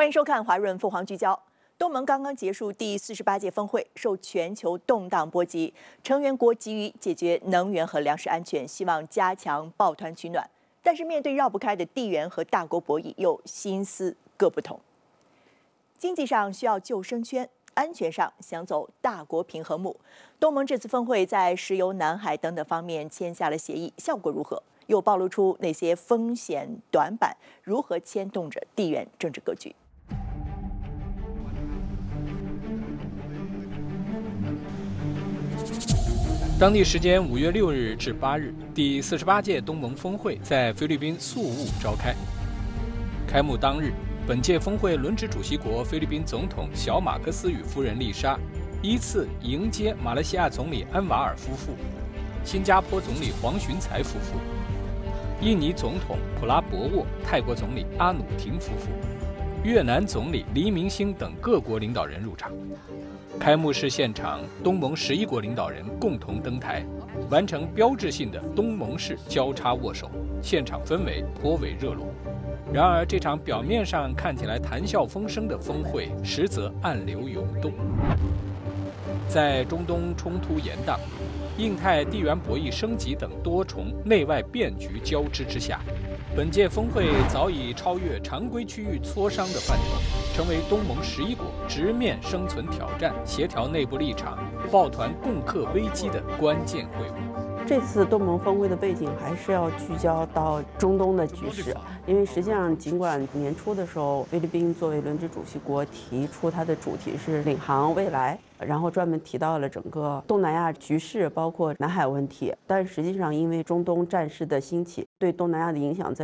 欢迎收看华润凤凰聚焦。东盟刚刚结束第48届峰会，受全球动荡波及，成员国急于解决能源和粮食安全，希望加强抱团取暖。但是面对绕不开的地缘和大国博弈，又心思各不同。经济上需要救生圈，安全上想走大国平衡木。东盟这次峰会在石油、南海等等方面签下了协议，效果如何？又暴露出哪些风险短板？如何牵动着地缘政治格局？ 当地时间5月6日至8日，第48届东盟峰会在菲律宾宿务召开。开幕当日，本届峰会轮值主席国菲律宾总统小马克思与夫人丽莎依次迎接马来西亚总理安瓦尔夫妇、新加坡总理黄循财夫妇、印尼总统普拉博沃、泰国总理阿努廷夫妇、越南总理黎明星等各国领导人入场。开幕式现场，东盟11国领导人共同登台，完成标志性的东盟式交叉握手，现场氛围颇为热络。然而，这场表面上看起来谈笑风生的峰会，实则暗流涌动。在中东冲突延宕、印太地缘博弈升级等多重内外变局交织之下，本届峰会早已超越常规区域磋商的范畴，成为东盟11国直面生存挑战、协调内部立场、抱团共克危机的关键会晤。 这次东盟峰会的背景还是要聚焦到中东的局势，因为实际上尽管年初的时候，菲律宾作为轮值主席国提出它的主题是领航未来，然后专门提到了整个东南亚局势，包括南海问题，但实际上因为中东战事的兴起，对东南亚的影响在